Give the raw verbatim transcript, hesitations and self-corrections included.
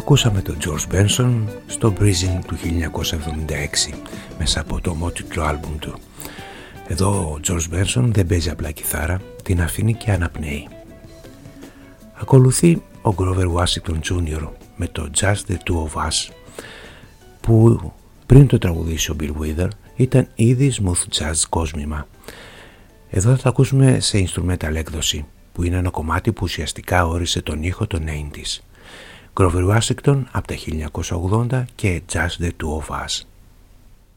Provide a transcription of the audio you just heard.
Ακούσαμε τον George Benson στο Breezing του χίλια εννιακόσια εβδομήντα έξι μέσα από το ομότιτλο άλμπουμ του. Εδώ ο George Benson δεν παίζει απλά κιθάρα, την αφήνει και αναπνέει. Ακολουθεί ο Grover Washington τζούνιορ με το Just the Two of Us, που πριν το τραγουδήσει ο Bill Withers ήταν ήδη smooth jazz κόσμημα. Εδώ θα το ακούσουμε σε instrumental έκδοση, που είναι ένα κομμάτι που ουσιαστικά όρισε τον ήχο των ογδόντα. Grover Washington από τα χίλια εννιακόσια ογδόντα και Just the Two of Us.